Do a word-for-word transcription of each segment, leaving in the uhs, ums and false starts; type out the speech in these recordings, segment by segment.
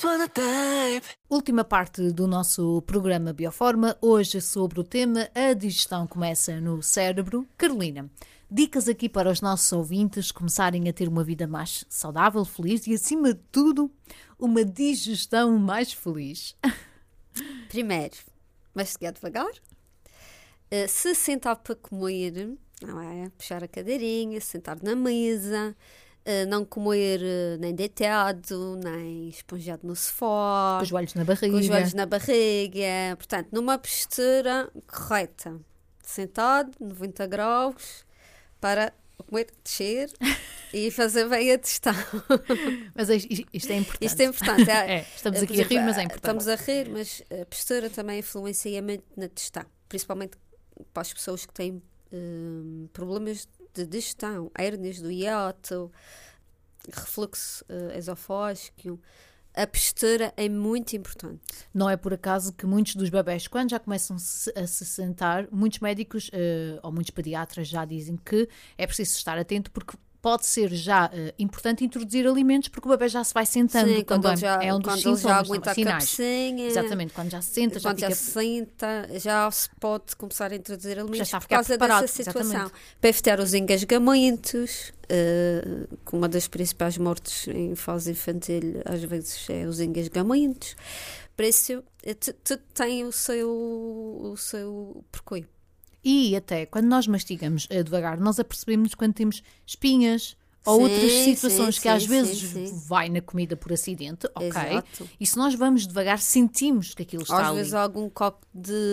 just wanna dive. Última parte do nosso programa Bioforma, hoje sobre o tema A digestão começa no cérebro. Carolina, dicas aqui para os nossos ouvintes começarem a ter uma vida mais saudável, feliz e, acima de tudo, uma digestão mais feliz. Primeiro, mastigar devagar. Uh, se sentar para comer, não é? Puxar a cadeirinha, sentar na mesa, uh, não comer uh, nem deitado, nem esponjado no sofá. Com os joelhos na barriga. Com os joelhos na barriga. Portanto, numa postura correta. Sentado, noventa graus, para comer, descer e fazer bem a digestão. Mas isto é importante. Isto é importante. É, é, estamos aqui exemplo, a rir, mas é importante. Estamos a rir, mas a postura também influencia muito na digestão. Principalmente para as pessoas que têm um, problemas de digestão, hérnias do hiato, refluxo uh, esofágico. A postura é muito importante. Não é por acaso que muitos dos bebés, quando já começam a se sentar, muitos médicos uh, ou muitos pediatras já dizem que é preciso estar atento porque pode ser já uh, importante introduzir alimentos porque o bebê já se vai sentando. Sim, quando também. Já, é um dos quando sintomas, já aguenta a sinais. Cabecinha, exatamente, quando já se senta, já quando fica... já se senta, já se pode começar a introduzir alimentos já está a por ficar causa preparado, dessa situação. exatamente. Para evitar os engasgamentos, uh, que uma das principais mortes em fase infantil às vezes é os engasgamentos. Por isso, tudo tem o seu, o seu percurso. E até quando nós mastigamos uh, devagar, nós apercebemos quando temos espinhas ou sim, outras situações sim, que às sim, vezes sim, sim. vai na comida por acidente, ok? Exato. E se nós vamos devagar, sentimos que aquilo está às ali. Às vezes há algum copo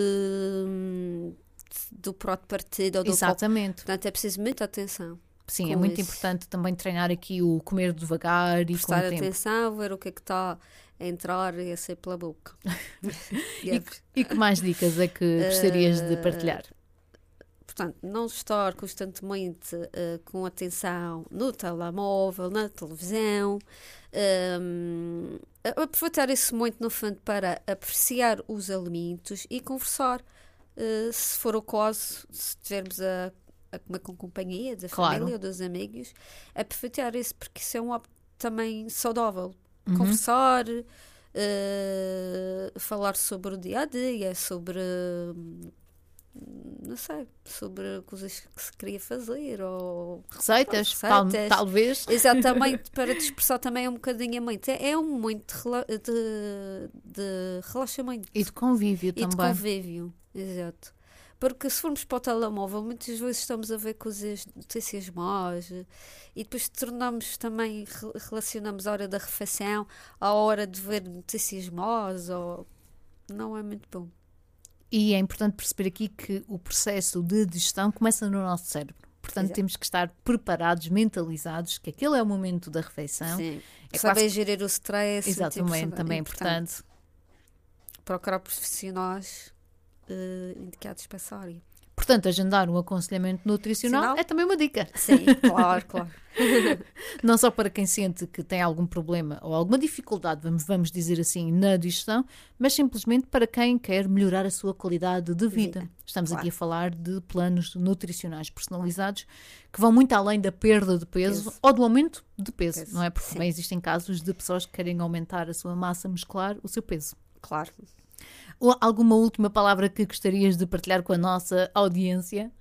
de, do prato partido ou do exatamente. Copo. Portanto, é preciso muita atenção. Sim, é muito isso. Importante também treinar aqui o comer devagar e prestar com o tempo. atenção, ver o que é que está a entrar e a sair pela boca. e, e que mais dicas é que gostarias uh, de partilhar? Portanto, não estar constantemente uh, com atenção no telemóvel, na televisão. Um, aproveitar esse momento, no fundo, para apreciar os alimentos e conversar. Uh, se for o caso, se estivermos a, a comer com companhia da claro. família ou dos amigos, aproveitar isso, porque isso é um hábito também saudável. Uhum. Conversar, uh, falar sobre o dia-a-dia, sobre... Uh, não sei, sobre coisas que se queria fazer ou receitas, receitas. Tal, talvez exatamente, para dispersar também um bocadinho a mente. É, é um momento de, rela- de, de relaxamento e de convívio e também. de convívio, exato. Porque se formos para o telemóvel, muitas vezes estamos a ver coisas, notícias más e depois tornamos também, relacionamos a hora da refeição à hora de ver notícias más, ou não é muito bom. E é importante perceber aqui que o processo de digestão começa no nosso cérebro. Portanto, exato. Temos que estar preparados, mentalizados, que aquele é o momento da refeição. Sim. É saber quase... gerir o stress. Exatamente, também é importante. importante. Procurar profissionais uh, indicados para essa área. Portanto, agendar um aconselhamento nutricional Sinal? É também uma dica. Sim, claro, claro. Não só para quem sente que tem algum problema ou alguma dificuldade, vamos, vamos dizer assim, na digestão, mas simplesmente para quem quer melhorar a sua qualidade de vida. vida. Estamos claro. aqui a falar de planos nutricionais personalizados que vão muito além da perda de peso, peso. ou do aumento de peso, peso. não é? Porque Sim. também existem casos de pessoas que querem aumentar a sua massa muscular, o seu peso. Claro. Ou alguma última palavra que gostarias de partilhar com a nossa audiência?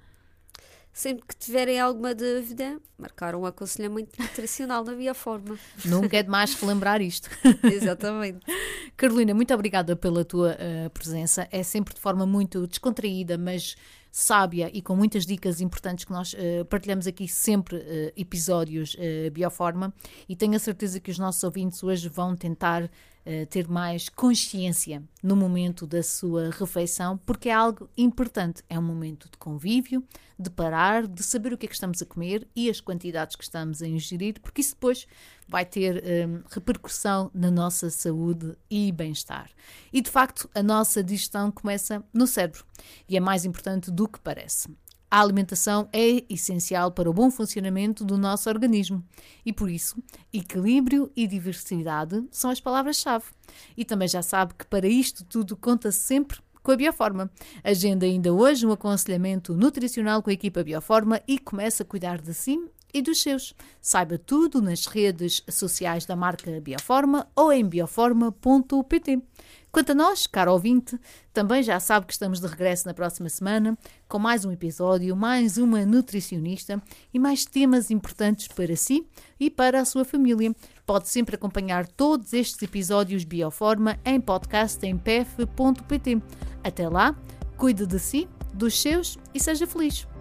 Sempre que tiverem alguma dúvida, marcar um aconselhamento nutricional na Bioforma. Nunca é demais relembrar isto. Exatamente. Carolina, muito obrigada pela tua uh, presença. É sempre de forma muito descontraída, mas sábia e com muitas dicas importantes que nós uh, partilhamos aqui sempre uh, episódios uh, Bioforma, e tenho a certeza que os nossos ouvintes hoje vão tentar uh, ter mais consciência no momento da sua refeição, porque é algo importante, é um momento de convívio, de parar, de saber o que é que estamos a comer e as quantidades que estamos a ingerir, porque isso depois vai ter um, repercussão na nossa saúde e bem-estar. E de facto a nossa digestão começa no cérebro e é mais importante do que parece. A alimentação é essencial para o bom funcionamento do nosso organismo e, por isso, equilíbrio e diversidade são as palavras-chave. E também já sabe que para isto tudo conta sempre com a Bioforma. Agenda ainda hoje um aconselhamento nutricional com a equipa Bioforma e comece a cuidar de si e dos seus. Saiba tudo nas redes sociais da marca Bioforma ou em bioforma ponto pt. Quanto a nós, caro ouvinte, também já sabe que estamos de regresso na próxima semana com mais um episódio, mais uma nutricionista e mais temas importantes para si e para a sua família. Pode sempre acompanhar todos estes episódios Bioforma em podcast em p f ponto p t. Até lá, cuide de si, dos seus e seja feliz.